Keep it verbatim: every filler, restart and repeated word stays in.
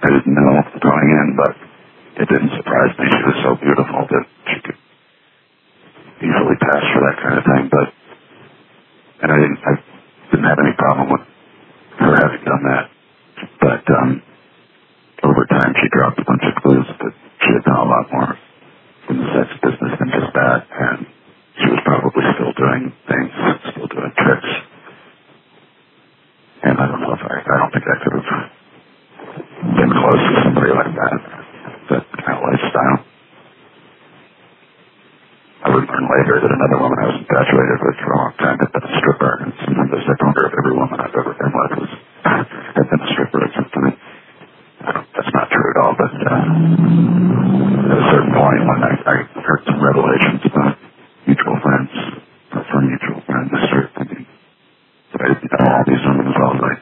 didn't know going in, but it didn't surprise me. She was so beautiful that she could easily pass for that kind of thing. But and I didn't, I didn't have any problem with her having done that. But um, over time, she dropped a bunch of clues that she had done a lot more in the sex business than just that, and she was probably still doing things, still doing tricks. And I don't know if I, I don't think I could have been close to somebody like that, that kind of lifestyle. I would learn later that another woman I was infatuated with for a long time had been a stripper, and sometimes I wonder if every woman I've ever been with was, had been a stripper at some point. That's not true at all, but uh, at a certain point when I, I heard some revelations about mutual friends, from mutual friends, I started thinking that I didn't know all these women as well as I